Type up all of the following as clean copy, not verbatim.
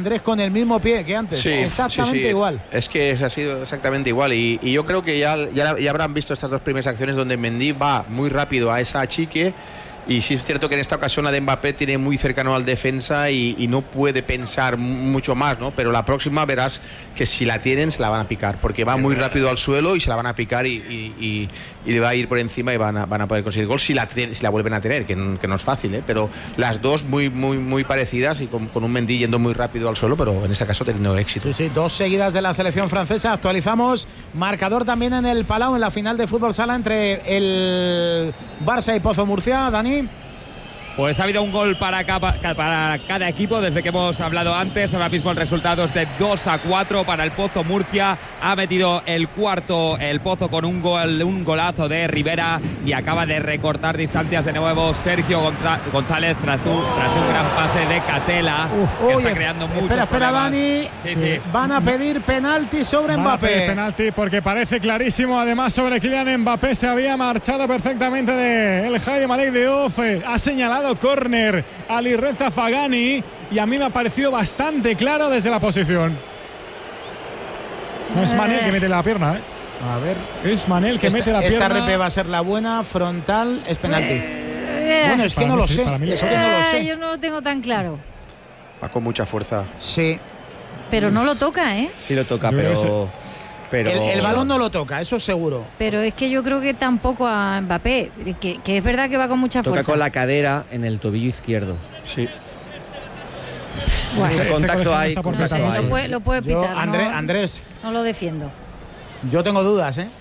Andrés, con el mismo pie que antes. Sí, exactamente igual. Es que ha sido exactamente igual. Y yo creo que ya habrán visto estas dos primeras acciones donde Mendy va muy rápido a esa achique. Y sí es cierto que en esta ocasión la de Mbappé tiene muy cercano al defensa y no puede pensar mucho más, ¿no? Pero la próxima verás que si la tienen se la van a picar, porque va muy rápido al suelo y se la van a picar y le va a ir por encima y van a poder conseguir gol si la vuelven a tener, que no es fácil, ¿eh? Pero las dos muy parecidas y con un Mendy yendo muy rápido al suelo, pero en este caso teniendo éxito. Sí, dos seguidas de la selección francesa. Actualizamos marcador también en el Palau, en la final de fútbol sala entre el Barça y Pozo Murcia. Dani. Pues ha habido un gol para cada equipo desde que hemos hablado antes. Ahora mismo el resultado es de 2-4 para el Pozo Murcia. Ha metido el cuarto el Pozo con un golazo de Rivera y acaba de recortar distancias de nuevo Sergio González tras un gran pase de Catela, que está creando mucho. Espera, Dani. Sí. Van a pedir penalti sobre Mbappé. Penalti porque parece clarísimo. Además, sobre Kylian Mbappé se había marchado perfectamente del Jaime Malik Diouf. Ha señalado córner Ali Reza Fagani y a mí me ha parecido bastante claro desde la posición. No es Manel que mete la pierna, ¿eh? A ver. Es Manel que mete la pierna. Esta repe va a ser la buena, frontal, es penalti. Bueno, es que no lo sé. Es que no lo sé. Yo no lo tengo tan claro. Va con mucha fuerza. Sí. Pero no lo toca, ¿eh? Sí lo toca, pero el balón no lo toca, eso seguro. Pero es que yo creo que tampoco a Mbappé, que es verdad que va con mucha fuerza. Toca con la cadera en el tobillo izquierdo. Sí. Bueno, este contacto hay. No sé, lo puede pitar. Andrés. No lo defiendo. Yo tengo dudas, ¿eh?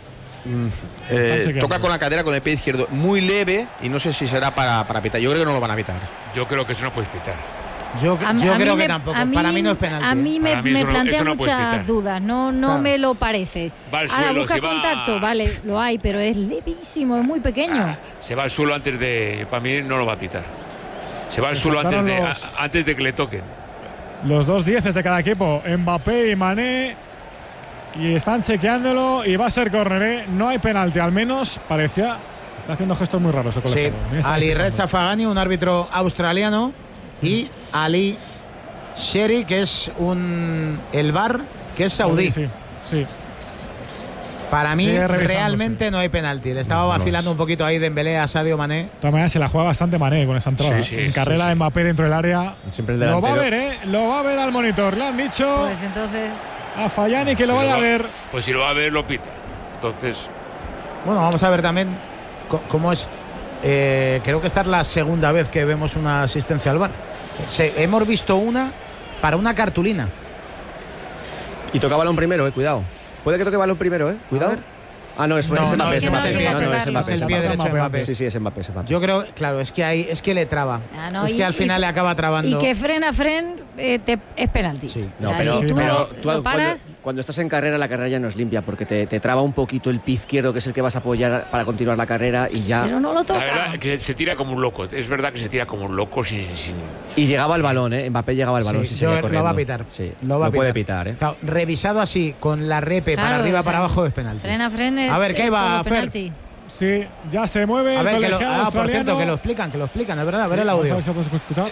Toca con la cadera con el pie izquierdo. Muy leve y no sé si será para pitar. Yo creo que no lo van a pitar. Yo creo que eso no puedes pitar. Yo creo que tampoco. Para mí no es penalti. A mí me plantea muchas dudas. No claro. me lo parece. Ahora busca contacto, vale, lo hay, pero es levísimo, es muy pequeño. Se va al suelo antes de. Para mí no lo va a pitar. Se va al suelo antes de que le toquen. Los dos dieces de cada equipo, Mbappé y Mané, y están chequeándolo y va a ser córner, ¿eh? No hay penalti, al menos parecía. Está haciendo gestos muy raros el colegiado. Sí. Ali Reza Fagani, un árbitro australiano, y Ali Sheri, que es el VAR, que es saudí. Sí. Para mí realmente no hay penalti. Le estaba vacilando un poquito ahí Dembélé a Sadio Mané. De todas maneras se la juega bastante Mané con esa entrada. En carrera de Mbappé dentro del área. Siempre el lo delantero. va a ver, ¿eh? Lo va a ver al monitor. Le han dicho Pues entonces a Fallani que lo vaya a ver. Pues si lo va a ver, lo pita. Entonces. Bueno, vamos a ver también cómo es. Creo que esta es la segunda vez que vemos una asistencia al VAR. Hemos visto una para una cartulina. Y toca balón primero, cuidado. Puede que toque balón primero, cuidado. Ah, no, es Mbappé. No, es Mbappé. Es el pie derecho de Mbappé. Sí, es Mbappé. Yo creo, claro, es que le traba. Es que al final le acaba trabando. Y que frena es penalti. Sí. No, o sea, pero tú lo paras. cuando estás en carrera, la carrera ya no es limpia porque te traba un poquito el pie izquierdo, que es el que vas a apoyar para continuar la carrera y ya. Pero no lo toca. La verdad que se tira como un loco. Es verdad que se tira como un loco sin... Y llegaba al balón, Mbappé llegaba al balón. Sí, seguía corriendo. lo va a pitar. Sí, lo va a puede pitar, Claro, revisado así, con la repe para arriba, para abajo, es penalti. Frena. A ver, ¿qué iba a hacer? Sí, ya se mueve. A ver, por cierto, que lo explican, es verdad. A ver el audio. Vamos a ver si lo escuchar.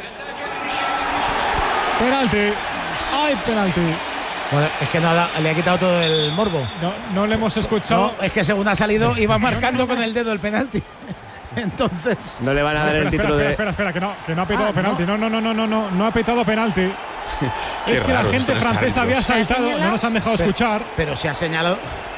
Penalti. Hay penalti. Bueno, es que le ha quitado todo el morbo. No le hemos escuchado. No, es que según ha salido iba marcando con el dedo el penalti. Entonces. No le van a dar el título de. Espera, que no ha pitado penalti. No ha pitado penalti. Es que la gente francesa había saltado, no nos han dejado escuchar. Pero se ha señalado.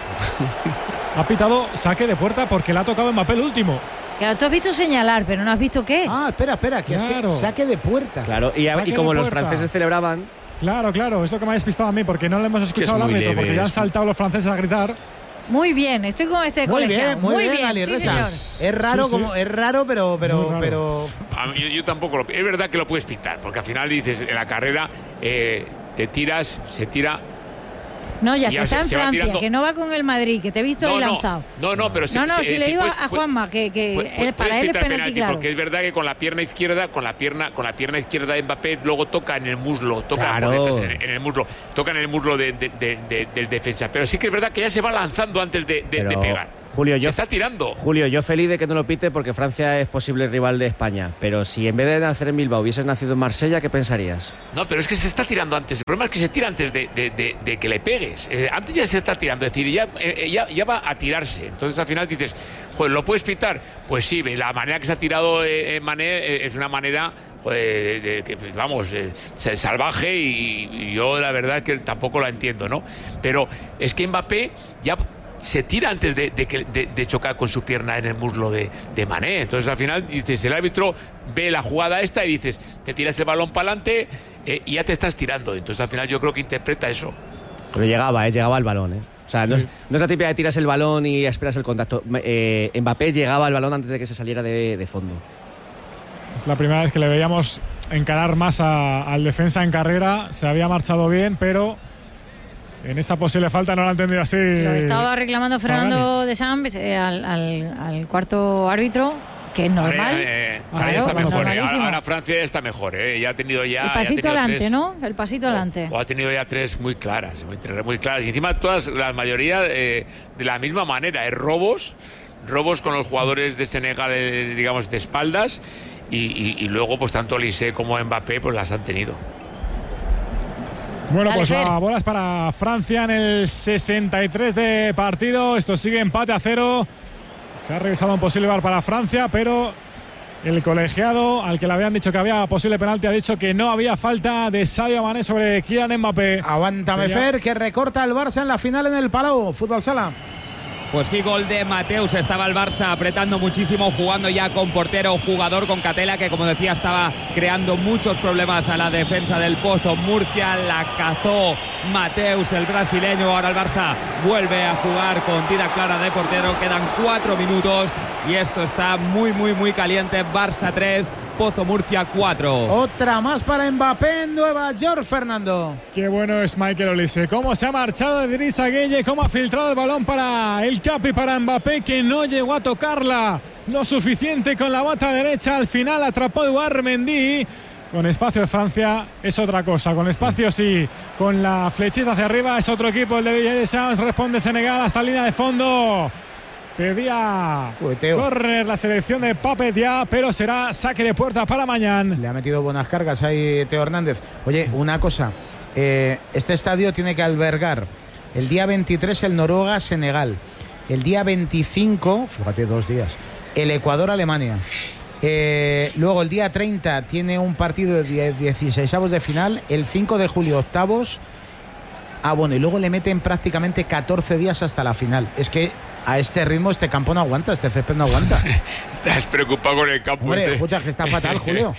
Ha pitado saque de puerta porque le ha tocado Mbappé el último. Claro, tú has visto señalar, pero no has visto qué. Espera, que claro. Es que saque de puerta. Claro, y como los franceses celebraban. Claro, es lo que me ha despistado a mí porque no le hemos escuchado al árbitro porque ya han saltado los franceses a gritar. Muy bien, estoy con este colegiado. Muy bien, Ali Reza. Es raro, pero. Yo tampoco lo. Es verdad que lo puedes pitar, porque al final dices en la carrera te tiras, se tira. No, ya que está en Francia, que no va con el Madrid, que te he visto ahí lanzado. Pero si le digo a Juanma que para él es penalti, claro. Porque es verdad que con la pierna izquierda, de Mbappé luego toca en el muslo, en el muslo, toca en el muslo del defensa. Pero sí que es verdad que ya se va lanzando antes de pegar. Julio, se está tirando. Julio, yo feliz de que no lo pite porque Francia es posible rival de España. Pero si en vez de nacer en Bilbao hubieses nacido en Marsella, ¿qué pensarías? No, pero es que se está tirando antes. El problema es que se tira antes de que le pegues. Antes ya se está tirando, es decir, ya va a tirarse. Entonces al final dices, pues ¿lo puedes pitar? Pues sí, la manera que se ha tirado Mané es una manera salvaje y yo la verdad que tampoco la entiendo, ¿no? Pero es que Mbappé ya se tira antes de chocar con su pierna en el muslo de Mané. Entonces al final dices, el árbitro ve la jugada esta y dices, te tiras el balón para adelante y ya te estás tirando. Entonces al final yo creo que interpreta eso. Pero llegaba el balón, O sea, sí. no es la típica de tiras el balón y esperas el contacto. Mbappé llegaba al balón antes de que se saliera de fondo. Es la primera vez que le veíamos encarar más al defensa en carrera. Se había marchado bien, pero en esa posible falta no lo ha entendido así. Lo estaba reclamando Fernando de Sams al cuarto árbitro, que es normal. Ahora ya está mejor. Ahora Francia está mejor. Ya ha tenido ya. El pasito adelante, ¿no? El pasito adelante. O ha tenido ya tres muy claras. Muy claras. Y encima la mayoría de la misma manera. Robos con los jugadores de Senegal, digamos, de espaldas. Y luego, pues tanto Olise como Mbappé, pues las han tenido. Bueno, pues la bola es para Francia en el 63 de partido. Esto sigue empate a 0. Se ha revisado un posible VAR para Francia, pero el colegiado al que le habían dicho que había posible penalti ha dicho que no había falta de Sadio Mané sobre Kylian Mbappé. Aguántame, Fer, que recorta el Barça en la final en el Palau. Fútbol Sala. Pues sí, gol de Mateus. Estaba el Barça apretando muchísimo, jugando ya con portero, jugador con Catela, que como decía estaba creando muchos problemas a la defensa del Pozo Murcia. La cazó Mateus, el brasileño. Ahora el Barça vuelve a jugar con tira clara de portero. Quedan 4 minutos y esto está muy caliente. Barça 3, Pozo Murcia 4. Otra más para Mbappé en Nueva York, Fernando. Qué bueno es Michael Olise. Cómo se ha marchado Idrissa Gueye, cómo ha filtrado el balón para el Capi, para Mbappé, que no llegó a tocarla lo suficiente con la bota derecha. Al final atrapó Eduard Mendy. Con espacio de Francia es otra cosa. Con espacio sí, con la flechita hacia arriba es otro equipo. El de Didier Deschamps. Responde Senegal hasta línea de fondo. Pedía córner la selección de Pape Diop, pero será saque de puerta para mañana. Le ha metido buenas cargas ahí Teo Hernández. Oye, una cosa, este estadio tiene que albergar el día 23 el Noruega-Senegal, el día 25, fíjate, 2 días, el Ecuador-Alemania. Luego el día 30 tiene un partido de 16avos de final, el 5 de julio octavos. Bueno, y luego le meten prácticamente 14 días hasta la final. Es que a este ritmo este campo no aguanta, este césped no aguanta. Estás preocupado con el campo. Hombre, escucha, que está fatal, Julio.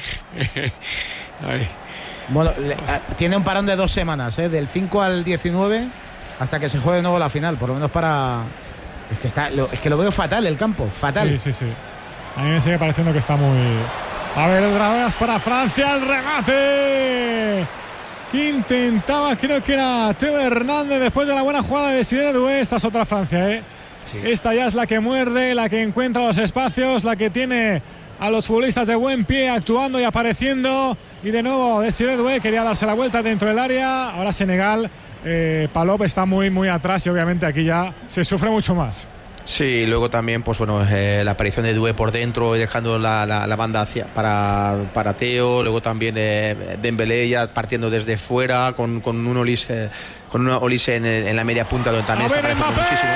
Bueno, tiene un parón de 2 semanas, del 5 al 19, hasta que se juegue de nuevo la final, por lo menos para... Es que lo veo fatal el campo, fatal. Sí. A mí me sigue pareciendo que está muy... A ver, otra vez para Francia, el remate que intentaba, creo que era Teo Hernández, después de la buena jugada de Desiré Doué. Esta es otra Francia, Sí. Esta ya es la que muerde, la que encuentra los espacios, la que tiene a los futbolistas de buen pie actuando y apareciendo. Y de nuevo Desiré Doué quería darse la vuelta dentro del área. Ahora Senegal, Palop está muy atrás y obviamente aquí ya se sufre mucho más. Sí, luego también pues bueno, la aparición de Doué por dentro y dejando la banda hacia para Teo. Luego también Dembélé ya partiendo desde fuera con un Olise en la media punta, donde también está apareciendo muchísimo.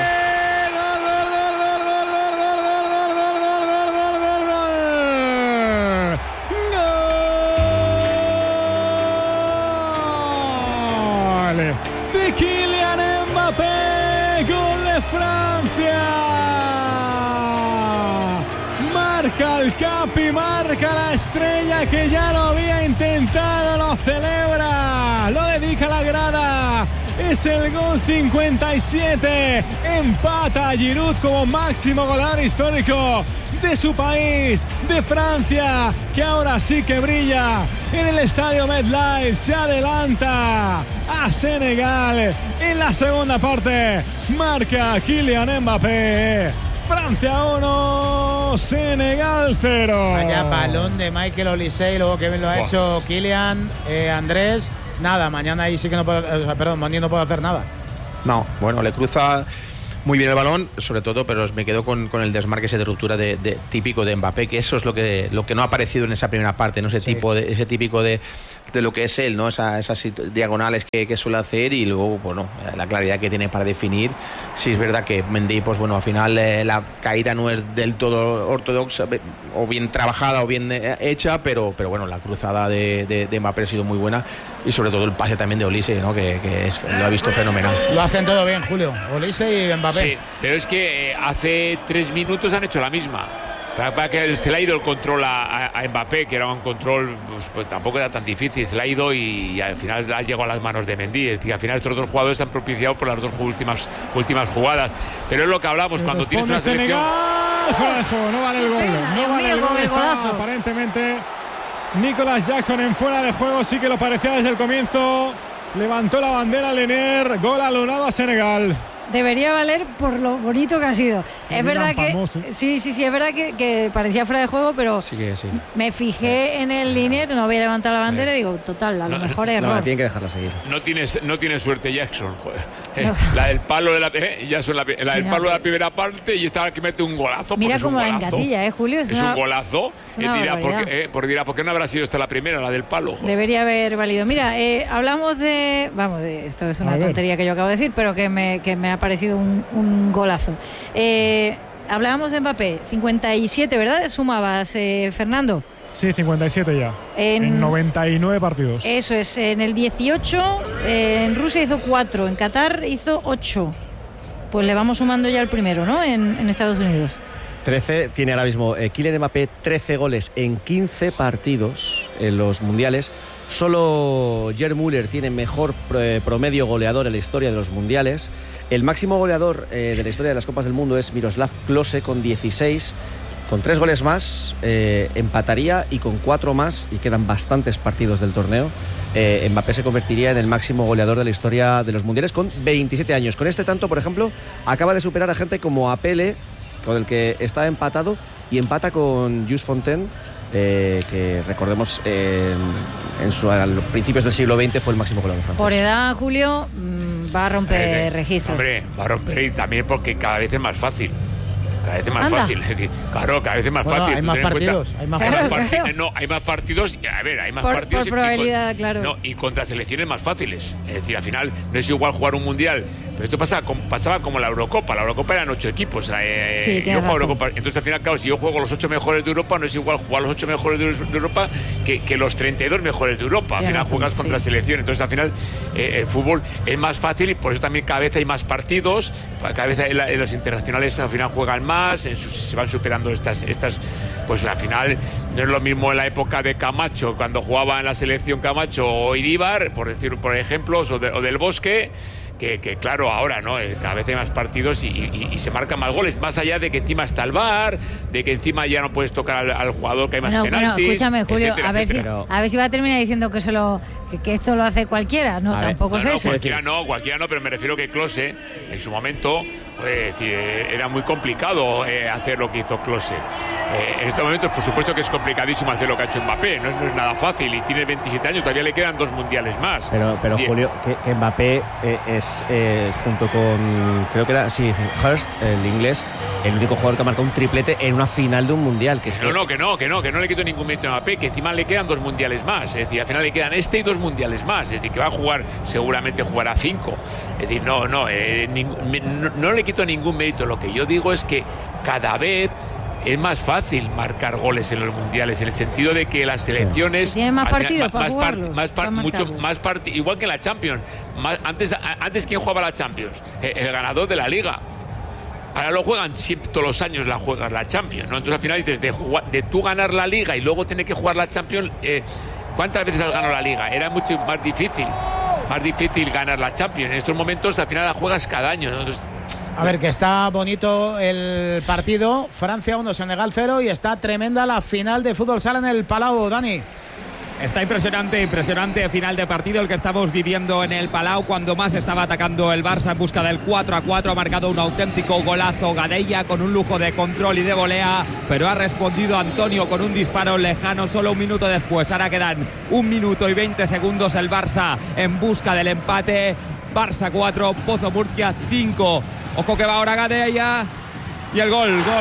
De Kylian Mbappé, gol de Francia. Marca el Capi, marca la estrella que ya lo había intentado, lo celebra, lo dedica a la grada. Es el gol 57. Empata a Giroud como máximo goleador histórico de su país, de Francia, que ahora sí que brilla en el estadio MetLife. Se adelanta a Senegal en la segunda parte. Marca Kylian Mbappé. Francia 1, Senegal 0. Vaya balón de Michael Olise, y luego que bien lo ha hecho Kylian. Andrés, nada, mañana ahí sí que no puede, Mondi no puede hacer nada. No, bueno, le cruza muy bien el balón, sobre todo, pero me quedo con el desmarque ese de ruptura típico de Mbappé, que eso es lo que no ha aparecido en esa primera parte, ¿no? Ese típico de lo que es él, ¿no? Esas diagonales que suele hacer, y luego, bueno, la claridad que tiene para definir. Sí es verdad que Mendy, pues bueno, al final la caída no es del todo ortodoxa, o bien trabajada o bien hecha, pero bueno, la cruzada de Mbappé ha sido muy buena, y sobre todo el pase también de Olise, ¿no? Que lo ha visto fenomenal. Lo hacen todo bien, Julio. Olise y Mbappé. Sí, pero es que hace 3 minutos han hecho la misma. Para que se le ha ido el control a Mbappé, que era un control, pues tampoco era tan difícil, se le ha ido y al final ha llegado a las manos de Mendy. Es decir, al final estos dos jugadores se han propiciado por las dos últimas jugadas. Pero es lo que hablamos, cuando tienes una selección... Fuera de juego, no vale el gol. No vale el gol, está aparentemente Nicolas Jackson en fuera de juego, sí que lo parecía desde el comienzo. Levantó la bandera Lenier, gol anulado a Senegal. Debería valer por lo bonito que ha sido. Es verdad que sí, es verdad que parecía fuera de juego, pero sí. Me fijé en el Linier, no había levantado la bandera y digo, total, a lo mejor es error. No, tiene que dejarla seguir. No tiene suerte Jackson, joder. La del palo de la palo de la primera parte, y esta que mete un golazo. Mira cómo la engatilla, Julio. Es un golazo. Dirá, ¿por qué no habrá sido esta la primera, la del palo? Joder. Debería haber valido. Mira, hablamos de esto es una tontería que yo acabo de decir, pero que me ha parecido un golazo. Hablábamos de Mbappé, 57, ¿verdad? ¿Sumabas, Fernando? Sí, 57 ya. En 99 partidos. Eso es, en el 18, en Rusia hizo 4, en Qatar hizo 8. Pues le vamos sumando ya el primero, ¿no? En Estados Unidos. 13, tiene ahora mismo Kylian Mbappé 13 goles en 15 partidos en los mundiales. Solo Gerd Müller tiene mejor promedio goleador en la historia de los mundiales. El máximo goleador de la historia de las Copas del Mundo es Miroslav Klose con 16. Con 3 goles más empataría, y con 4 más, y quedan bastantes partidos del torneo, Mbappé se convertiría en el máximo goleador de la historia de los mundiales con 27 años. Con este tanto, por ejemplo, acaba de superar a gente como a Pele, con el que está empatado, y empata con Jules Fontaine, que recordemos a los principios del siglo XX fue el máximo goleador francés. Por edad, Julio, va a romper registros. Hombre, va a romper, y también porque cada vez es más fácil. Cada vez es más fácil. Claro, cada vez es más fácil. Hay más partidos. Hay más partidos. A ver, hay más partidos. Por probabilidad, claro. No, y contra selecciones más fáciles. Es decir, al final no es igual jugar un mundial. Pero esto pasaba como la Eurocopa. La Eurocopa eran 8 equipos. Yo juego Eurocopa. Entonces, al final, claro, si yo juego los 8 mejores de Europa, no es igual jugar los 8 mejores de Europa que los 32 mejores de Europa. Al final juegas contra selección. Entonces, al final, el fútbol es más fácil, y por eso también cada vez hay más partidos. Cada vez los internacionales al final juegan más, se van superando estas, pues al final no es lo mismo en la época de Camacho, cuando jugaba en la selección Camacho o Iríbar, por ejemplo, o del Bosque, que claro, ahora no, cada vez hay más partidos y se marcan más goles, más allá de que encima está el VAR, de que encima ya no puedes tocar al jugador, que hay más penaltis. Escúchame, Julio, etcétera, a ver si va a terminar diciendo que esto lo hace cualquiera. No, tampoco es eso. Cualquiera no, pero me refiero que Klose en su momento era muy complicado hacer lo que hizo Klose. En estos momentos, por supuesto que es complicadísimo hacer lo que ha hecho Mbappé, no es nada fácil, y tiene 27 años, todavía le quedan 2 mundiales más. Pero Julio, que Mbappé es junto con, creo que era Hurst, el inglés, el único jugador que ha marcado un triplete en una final de un mundial. Que no le quito ningún mérito a Mbappé, que encima le quedan 2 mundiales más. Es decir, al final le quedan y 2 mundiales más. Es decir, que va a jugar, seguramente jugará 5. Es decir, no le quito ningún mérito. Lo que yo digo es que cada vez es más fácil marcar goles en los mundiales, en el sentido de que las selecciones tienen más partidos para jugarlo, igual que la Champions. Antes ¿quién jugaba la Champions? El ganador de la Liga. Ahora lo juegan todos los años, la juegas la Champions, ¿no? Entonces al final dices, de tú ganar la Liga y luego tener que jugar la Champions, ¿cuántas veces has ganado la Liga? Era mucho más difícil ganar la Champions. En estos momentos al final la juegas cada año, ¿no? Entonces, a ver, que está bonito el partido. Francia 1, Senegal 0, y está tremenda la final de fútbol sala en el Palau, Dani. Está impresionante final de partido el que estamos viviendo en el Palau, cuando más estaba atacando el Barça en busca del 4-4. Ha marcado un auténtico golazo Gadella con un lujo de control y de volea, pero ha respondido Antonio con un disparo lejano solo un minuto después. Ahora quedan 1 minuto y 20 segundos, el Barça en busca del empate. Barça 4, Pozo Murcia 5. Ojo que va ahora Gadella. Y el gol del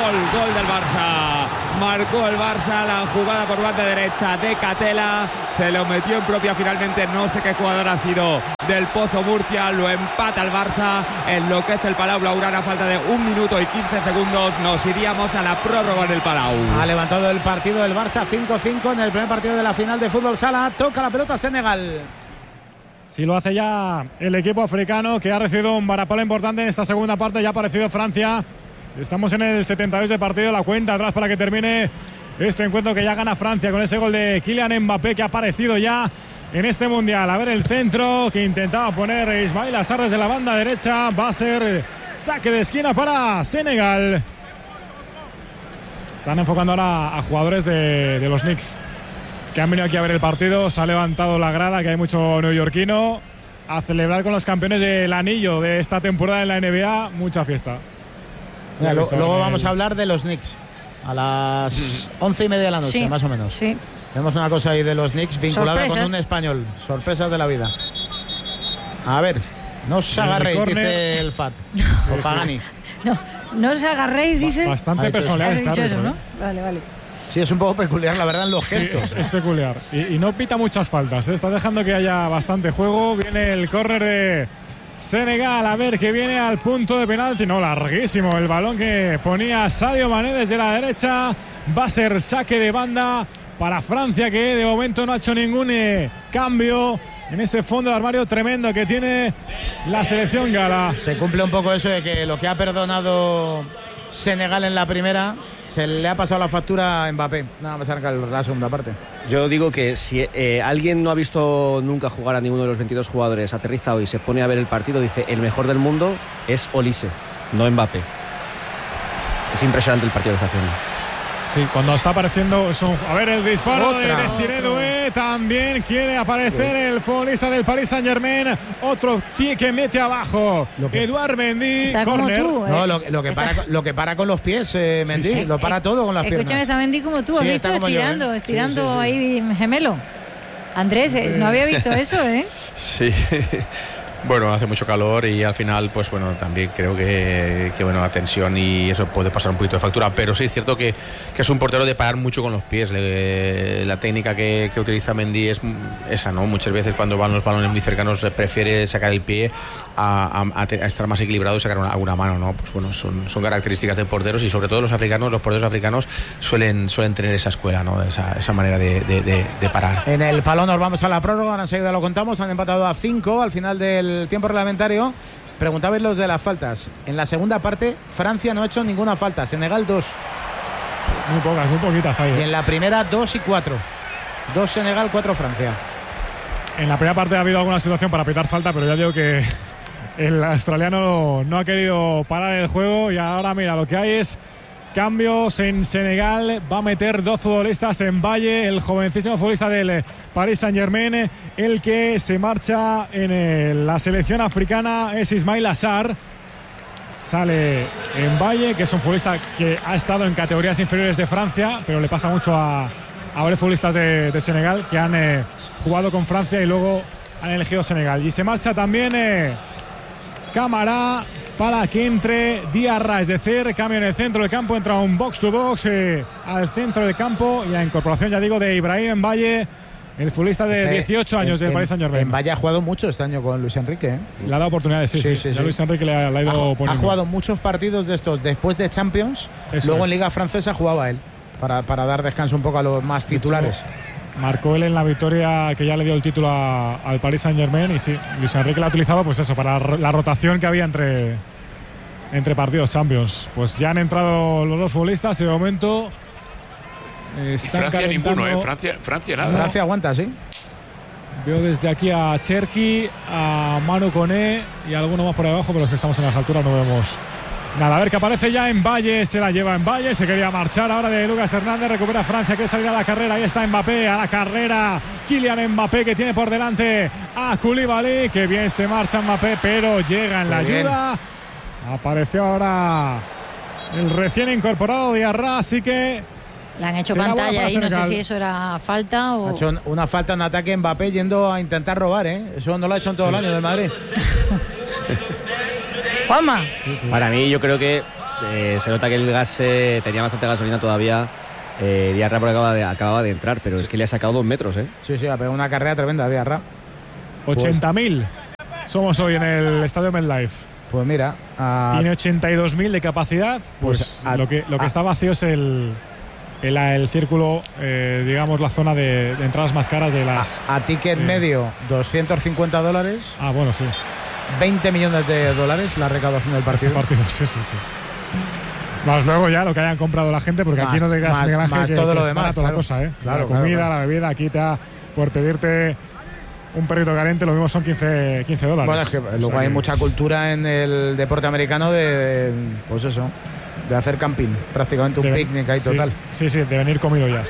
Barça. Marcó el Barça la jugada por banda derecha de Catela. Se lo metió en propia finalmente. No sé qué jugador ha sido del Pozo Murcia. Lo empata el Barça. Enloquece el Palau Blaugrana. Falta de 1 minuto y 15 segundos. Nos iríamos a la prórroga en el Palau. Ha levantado el partido del Barça 5-5 en el primer partido de la final de fútbol sala. Toca la pelota Senegal. Sí, lo hace ya el equipo africano, que ha recibido un varapalo importante en esta segunda parte. Ya ha aparecido Francia. Estamos en el 72 de partido, la cuenta atrás para que termine este encuentro, que ya gana Francia con ese gol de Kylian Mbappé, que ha aparecido ya en este Mundial. A ver el centro que intentaba poner Ismail Assar desde la banda derecha. Va a ser saque de esquina para Senegal. Están enfocando ahora a jugadores de los Knicks que han venido aquí a ver el partido. Se ha levantado la grada, que hay mucho neoyorquino, a celebrar con los campeones del anillo de esta temporada en la NBA. Mucha fiesta. Luego vamos a hablar de los Knicks a las 11:30 de la noche, sí, más o menos. Sí. Tenemos una cosa ahí de los Knicks vinculada Sorpresas. con un español. Sorpresas de la vida. A ver, no os agarréis, dice el Fat. O Fagani. No os agarréis, dice. Bastante personal Has está. dicho eso, ¿no? Vale. Sí, es un poco peculiar, la verdad, en los gestos. Sí, es peculiar. Y no pita muchas faltas, ¿eh? Está dejando que haya bastante juego. Viene el córner de Senegal, a ver, que viene al punto de penalti. No, larguísimo el balón que ponía Sadio Mané desde la derecha. Va a ser saque de banda para Francia, que de momento no ha hecho ningún cambio en ese fondo de armario tremendo que tiene la selección gala. Se cumple un poco eso de que lo que ha perdonado Senegal en la primera se le ha pasado la factura a Mbappé. Nada más arrancar la segunda parte. Yo digo que si alguien no ha visto nunca jugar a ninguno de los 22 jugadores, aterriza hoy y se pone a ver el partido, dice el mejor del mundo es Olise, no Mbappé. Es impresionante el partido que está haciendo. Sí, cuando está apareciendo a ver el disparo de Otra. Desiré Doué. También quiere aparecer el futbolista del Paris Saint-Germain. Otro pie que mete abajo Eduard Mendy. Está como Corner. tú. No, lo que para con los pies, Mendy, sí. lo para todo con las piernas. Escúchame, está Mendy como tú. Sí, ¿Has está visto? como yo, Estirando Sí. ahí gemelo. Andrés, no había visto eso, ¿eh? Sí. Bueno, hace mucho calor y al final, pues bueno, también creo que bueno, la tensión y eso puede pasar un poquito de factura, pero sí es cierto que es un portero de parar mucho con los pies. La técnica que utiliza Mendy es esa, ¿no? Muchas veces cuando van los balones muy cercanos prefiere sacar el pie a estar más equilibrado y sacar alguna mano, ¿no? Pues bueno, son características de porteros y sobre todo los porteros africanos suelen tener esa escuela, ¿no? Esa manera de parar. En el Palau nos vamos a la prórroga, ahora enseguida lo contamos. Han empatado a 5 al final del tiempo reglamentario. Preguntabais los de las faltas. En la segunda parte, Francia no ha hecho ninguna falta. Senegal 2. Muy poquitas ahí. Y en la primera 2 y 4. 2 Senegal, 4 Francia. En la primera parte ha habido alguna situación para pitar falta, pero ya digo que el australiano no ha querido parar el juego. Y ahora mira, lo que hay es cambios en Senegal. Va a meter 2 futbolistas en Valle, el jovencísimo futbolista del Paris Saint-Germain. El que se marcha en la selección africana es Ismail Assar. Sale en Valle, que es un futbolista que ha estado en categorías inferiores de Francia, pero le pasa mucho a varios futbolistas de Senegal que han jugado con Francia y luego han elegido Senegal. Y se marcha también Camara para que entre Diarra, es decir, cambio en el centro del campo, entra un box to box al centro del campo y la incorporación, ya digo, de Ibrahim Valle, el futbolista de 18 años del Paris Saint-Germain. Valle ha jugado mucho este año con Luis Enrique, ¿eh? Le ha dado oportunidades, sí. Ya Luis Enrique le ha ido poniendo. Ha jugado muchos partidos de estos después de Champions. Eso luego es. en Liga Francesa jugaba él para dar descanso un poco a los más titulares. Marcó él en la victoria que ya le dio el título al Paris Saint-Germain y sí, Luis Enrique la ha utilizado pues eso, para la rotación que había entre partidos Champions. Pues ya han entrado los 2 futbolistas y de momento están Francia calentando. ninguno, Francia nada. Francia aguanta, sí. Veo desde aquí a Cherki, a Manu Koné y alguno más por abajo, pero es que estamos en las alturas, no vemos nada. A ver, que aparece ya en Valle, se la lleva en Valle, se quería marchar ahora de Lucas Hernández, recupera Francia, que salir a la carrera, ahí está Mbappé, a la carrera, Kylian Mbappé, que tiene por delante a Koulibaly, que bien se marcha Mbappé, pero llega en la ayuda. Apareció ahora el recién incorporado Diarra, así que Le han hecho será pantalla buena ahí, no sé Senegal. si eso era falta o... Ha hecho una falta en ataque Mbappé yendo a intentar robar, ¿eh? Eso no lo ha hecho en todo el año del Madrid. Juanma. Para mí, yo creo que se nota que el gas tenía bastante gasolina todavía. Diarra porque acababa de entrar, pero es que le ha sacado 2 metros, ¿eh? Sí, ha pegado una carrera tremenda, Diarra. 80.000 somos hoy en el Estadio MetLife. Pues mira, tiene 82.000 de capacidad. Pues lo que está vacío es el círculo, digamos, la zona de entradas más caras de las. A ticket medio, $250. Ah, bueno, sí. $20 millones la recaudación del partido. Sí. Más luego ya lo que hayan comprado la gente, porque aquí no te quedas Miguel Ángel, más que todo lo es demás, barato, claro. la cosa, ¿eh? Claro, la comida, claro. La bebida, aquí por pedirte un perrito caliente, lo mismo son $15. Bueno, es que luego hay mucha cultura en el deporte americano pues eso, de hacer camping, prácticamente un picnic ahí total. Sí, de venir comido ya, sí.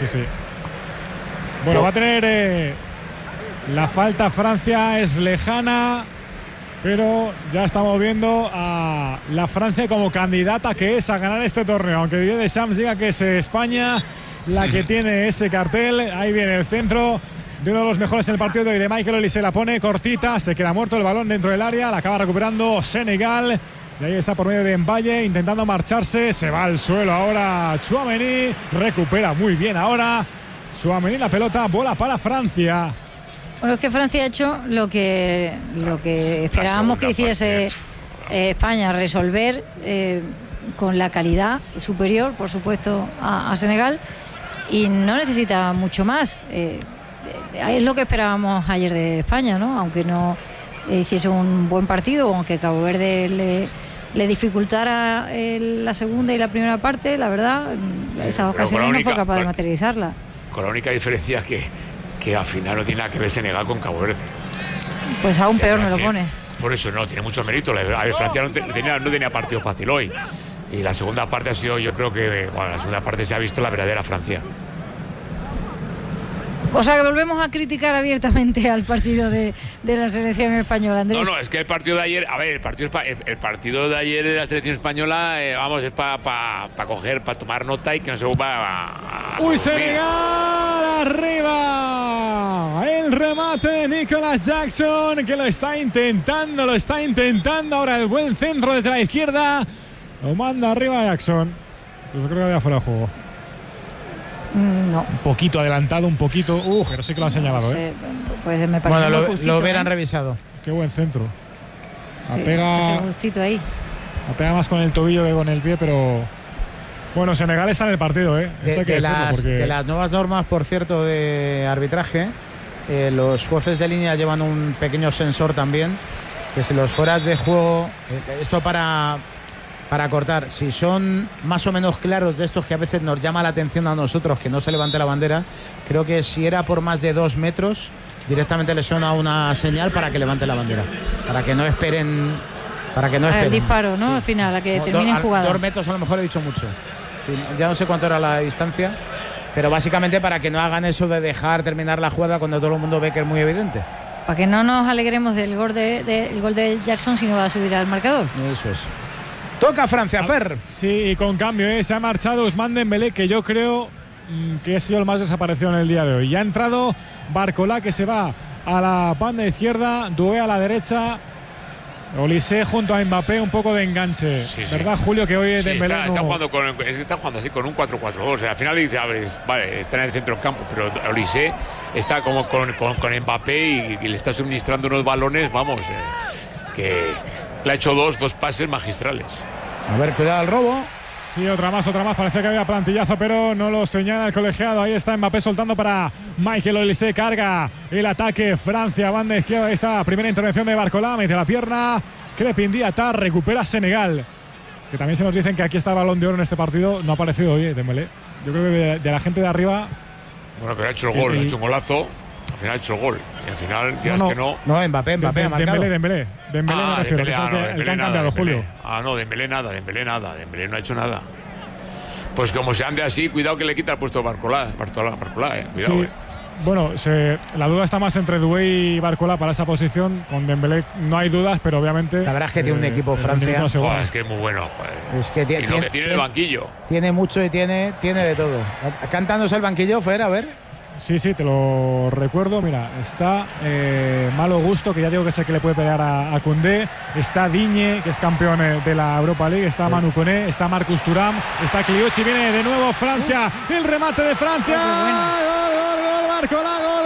Bueno, va a tener la falta Francia, es lejana, pero ya estamos viendo a la Francia como candidata que es a ganar este torneo, aunque Didier Deschamps diga que es España la que tiene ese cartel. Ahí viene el centro de uno de los mejores en el partido y de Michael Olise, la pone cortita, se queda muerto el balón dentro del área, la acaba recuperando Senegal. Y ahí está por medio de Mbaye intentando marcharse, se va al suelo ahora Tchouaméni, recupera muy bien ahora Tchouaméni, la pelota, bola para Francia. Bueno, es que Francia ha hecho lo que esperábamos que hiciese España, resolver con la calidad superior, por supuesto, a Senegal, y no necesita mucho más. Es lo que esperábamos ayer de España, ¿no? Aunque no hiciese un buen partido, aunque Cabo Verde le dificultara la segunda y la primera parte, la verdad, esas ocasiones no fue capaz de materializarla. Con la única diferencia que al final no tiene nada que ver Senegal con Cabo Verde. Pues aún peor me lo pones. Por eso no, tiene mucho mérito. A ver, Francia no tenía partido fácil hoy. Y la segunda parte ha sido, yo creo que, la segunda parte se ha visto la verdadera Francia. O sea que volvemos a criticar abiertamente al partido de la selección española, Andrés. No, es que el partido de ayer, a ver, el partido de ayer de la selección española, es para coger, para tomar nota y que no se vuelva a ¡Uy, Senegal! ¡Arriba! El remate de Nicolas Jackson, que lo está intentando ahora el buen centro desde la izquierda. Lo manda arriba Jackson. Pues yo creo que había fuera de juego. No. Un poquito adelantado, pero sí que lo han señalado, ¿eh? Pues me parece lo hubieran revisado. Qué buen centro. Pega justito ahí. Pega más con el tobillo que con el pie, pero bueno, Senegal está en el partido, ¿eh? Esto hay que decirlo porque de las nuevas normas, por cierto, de arbitraje, los jueces de línea llevan un pequeño sensor también, que si los fueras de juego, esto para cortar, si son más o menos claros, de estos que a veces nos llama la atención a nosotros que no se levante la bandera, creo que si era por más de 2 metros directamente le suena una señal para que levante la bandera, para que no esperen el disparo, ¿no? Sí. Al final, a que terminen jugada. 2 metros a lo mejor he dicho mucho, sí, ya no sé cuánto era la distancia, pero básicamente para que no hagan eso de dejar terminar la jugada cuando todo el mundo ve que es muy evidente. Para que no nos alegremos del gol de Jackson si no va a subir al marcador. Eso es. Toca Francia, Fer. Sí, y con cambio, se ha marchado Ousmane Dembélé, que yo creo que ha sido el más desaparecido en el día de hoy. Ya ha entrado Barcola, que se va a la banda izquierda, Doué a la derecha, Olise junto a Mbappé, un poco de enganche. Sí, ¿verdad, Julio? Que hoy Dembélé está jugando así con un 4-4-2. O sea, al final dice, vale, está en el centro del campo, pero Olise está como con Mbappé y le está suministrando unos balones, que le ha hecho dos pases magistrales. A ver, cuidado al robo. Sí, otra más. Parecía que había plantillazo, pero no lo señala el colegiado. Ahí está Mbappé soltando para Michael Olise. Carga el ataque Francia, banda izquierda. Ahí está, primera intervención de Barcola. Mete la pierna. Crepin Diatta, recupera Senegal. Que también se nos dicen que aquí está el Balón de Oro en este partido. No ha aparecido hoy, Dembélé. Yo creo que de la gente de arriba. Bueno, pero ha hecho el gol, ha hecho un golazo. Al final ha hecho el gol. Y al final, dirás que no. No, Mbappé ha marcado. Dembélé me refiero. Dembélé, el que han cambiado, Julio. No, Dembélé nada. Dembélé no ha hecho nada. Pues como se ande así, cuidado que le quita el puesto a Barcola. Cuidado, sí. Bueno, la duda está más entre Doué y Barcola para esa posición. Con Dembélé no hay dudas, pero obviamente. La verdad es que tiene un equipo Francia. Es que es muy bueno, joder. Es que y lo que tiene el banquillo. Tiene mucho y tiene de todo. Cantándose el banquillo, Fer, a ver. Sí, te lo recuerdo. Mira, está Malo Gusto, que ya digo que es el que le puede pelear a Koundé. Está Digne, que es campeón de la Europa League. Está Manu Koné, está Marcus Thuram, está Kliuchi. Viene de nuevo Francia. El remate de Francia. Gol, Barcola, gol.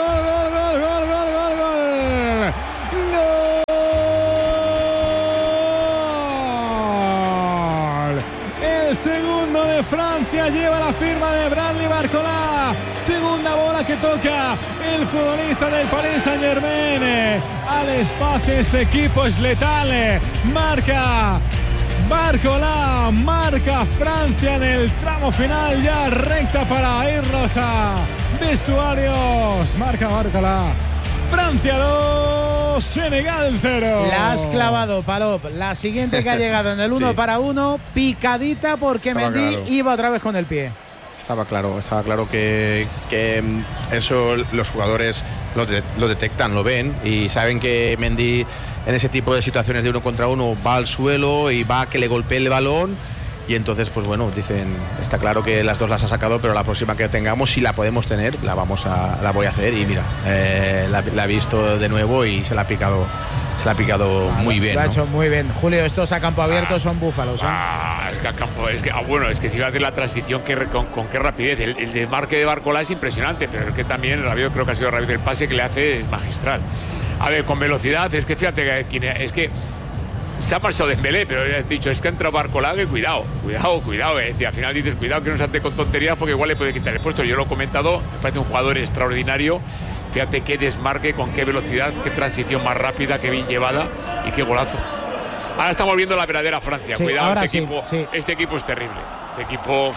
El segundo de Francia lleva la firma de Bradley Barcola. Segunda bola que toca el futbolista del Paris Saint-Germain. Al espacio, este equipo es letal. Marca Barcola, marca Francia en el tramo final, ya recta para irnos a vestuarios. Marca Barcola. Francia 2, Senegal 0. La has clavado, Palop. La siguiente que ha llegado en el 1 para 1, picadita porque Estaba Mendy claro. iba otra vez con el pie. Estaba claro que eso los jugadores lo detectan, lo ven y saben que Mendy en ese tipo de situaciones de 1 contra 1 va al suelo y va a que le golpee el balón. Y entonces, pues bueno, dicen, está claro que las dos las ha sacado, pero la próxima que tengamos, si la podemos tener, la voy a hacer. Y mira, la ha visto de nuevo y se la ha picado muy bien. Lo ha ¿no? hecho muy bien. Julio, estos a campo abierto son búfalos. Es que fíjate la transición con qué rapidez. El desmarque de Barcola es impresionante, pero es que también creo que ha sido rápido. El pase que le hace es magistral. A ver, con velocidad, es que fíjate que se ha marchado Dembélé, pero he dicho, es que ha entrado Barcola, que cuidado. Al final dices, cuidado que no se ande con tonterías porque igual le puede quitar el puesto. Yo lo he comentado, me parece un jugador extraordinario. Fíjate qué desmarque, con qué velocidad, qué transición más rápida, qué bien llevada y qué golazo. Ahora estamos viendo la verdadera Francia. Sí, cuidado, sí. Este equipo es terrible. Este equipo,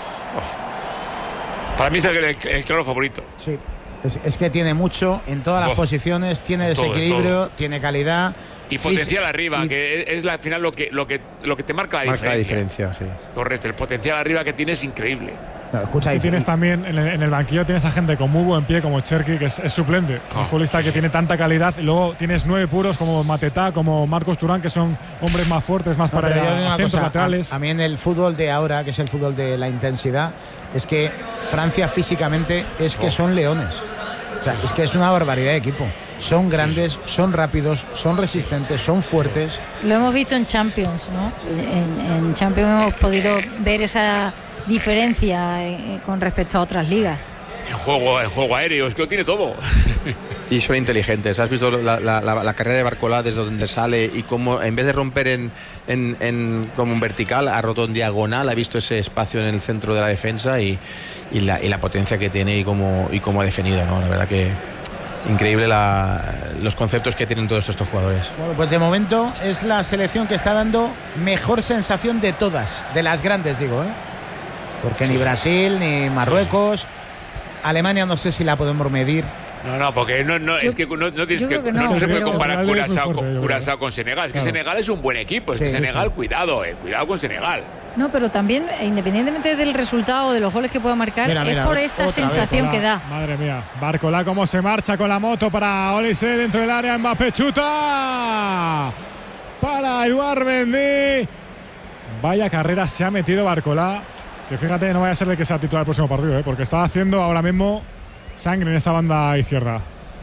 para mí es el claro favorito. Sí. Es que tiene mucho en todas las posiciones, tiene desequilibrio, tiene calidad. Y potencial arriba, que es al final lo que te marca la diferencia. La diferencia, sí. Correcto, el potencial arriba que tiene es increíble. No, escucha, y tienes también en el banquillo tienes a gente con muy buen pie como Cherki, que es suplente, un futbolista que tiene tanta calidad, y luego tienes 9 puros como Matetá, como Marcos Thuram, que son hombres más fuertes, más para centros laterales. A mí en el fútbol de ahora, que es el fútbol de la intensidad, es que Francia físicamente es que son leones. O sea, es que es una barbaridad de equipo. Son grandes, son rápidos, son resistentes, son fuertes. Lo hemos visto en Champions, ¿no? En Champions hemos podido ver esa diferencia con respecto a otras ligas. En juego aéreo, es que lo tiene todo. Y son inteligentes. ¿Has visto la carrera de Barcola desde donde sale y cómo en vez de romper como un vertical, ha roto en diagonal, ha visto ese espacio en el centro de la defensa y la potencia que tiene y cómo ha definido, ¿no? La verdad que increíble los conceptos que tienen todos estos jugadores. Bueno, pues de momento es la selección que está dando mejor sensación de todas, de las grandes, digo, ¿eh? Porque ni Brasil, ni Marruecos, Alemania no sé si la podemos medir. No, porque no es que no tienes que no se puede comparar Curazao con Senegal. Es que Senegal es un buen equipo. Es que Senegal, cuidado con Senegal. No, pero también, independientemente del resultado, de los goles que pueda marcar, es por esta sensación que da. Madre mía, Barcola cómo se marcha con la moto para Olise dentro del área. Mbappé chuta para Eduard Mendy. Vaya carrera se ha metido Barcola, que fíjate, no vaya a ser el que sea titular el próximo partido, porque está haciendo ahora mismo sangre en esa banda izquierda.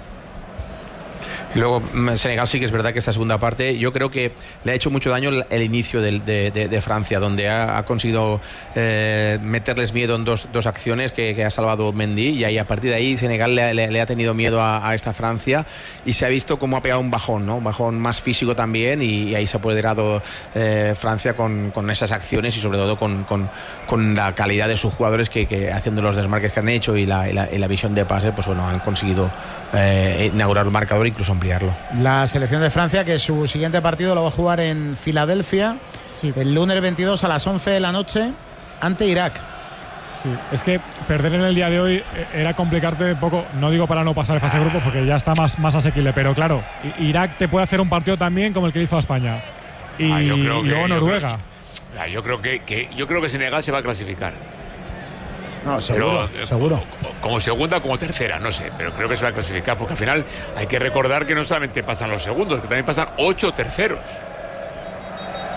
Y luego Senegal sí que es verdad que esta segunda parte yo creo que le ha hecho mucho daño el inicio de Francia, donde ha conseguido meterles miedo en dos acciones que ha salvado Mendy, y ahí a partir de ahí Senegal le ha tenido miedo a esta Francia y se ha visto cómo ha pegado un bajón, ¿no? Un bajón más físico también, y ahí se ha apoderado Francia con esas acciones y sobre todo con la calidad de sus jugadores que haciendo los desmarques que han hecho y la visión de pase, pues bueno, han conseguido inaugurar el marcador, incluso ampliarlo. La selección de Francia, que su siguiente partido lo va a jugar en Filadelfia, el lunes 22 a las 11 de la noche ante Irak. Sí, es que perder en el día de hoy era complicarte un poco, no digo para no pasar de fase de grupos porque ya está más asequible, pero claro, Irak te puede hacer un partido también como el que le hizo a España. Y luego Noruega. Yo creo que Senegal se va a clasificar. No, seguro. Como segunda o como tercera, no sé, pero creo que se va a clasificar, porque al final hay que recordar que no solamente pasan los segundos, que también pasan 8 terceros.